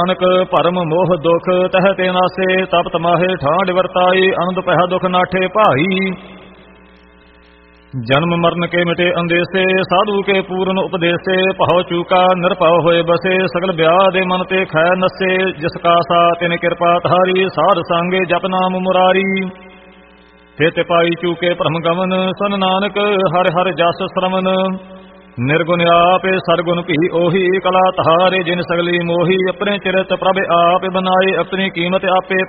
ਨਾਨਕ ਭਰਮ ਮੋਹ ਦੁਖ ਤਹ ਤੇ ਨਾਸੇ, ਤਪਤ ਮਾਹੇ ਠਾਂਡ ਵਰਤਾਈ, ਅਨੰਦ ਪਹਿ ਦੁਖ ਨਾਠੇ ਭਾਈ। ਜਨਮ ਮਰਨ ਕੇ ਮਿਟੇ ਅੰਦੇਸੇ, ਸਾਧੂ ਕੇ ਪੂਰਨ ਉਪਦੇਸੇ, ਭਾਉ ਚੂਕਾ ਨਿਰਭਉ ਹੋਏ ਬਸੇ, ਸਗਲ ਵਿਆਹ ਦੇ ਮਨ ਤੇ ਖੈ ਨਸੇ, ਜਿਸ ਕਾ ਸਾ ਤਿਨ ਕਿਰਪਾ ਧਾਰੀ, ਸਾਧ ਸੰਗੇ ਜਪ ਨਾਮ ਮੁਰਾਰੀ। ਤੇ ਪਾਈ ਚੂਕੇ ਭਰਮ ਗਮਨ, ਸਨ ਨਾਨਕ ਹਰਿ ਹਰਿ ਜਸ ਸਰਵਨ। ਨਿਰਗੁਣ ਆਪੇ ਸਰਗੁਣ ਭੀ ਉਹੀ, ਕਲਾ ਤਹਾਰੇ ਜਿਨ ਸਗਲੀ ਮੋਹੀ, ਆਪਣੇ ਚਿਰਤ ਪ੍ਰਭ ਆਪੇ ਬਨਾਏ, ਆਪਣੀ ਕੀਮਤ ਆਪੇ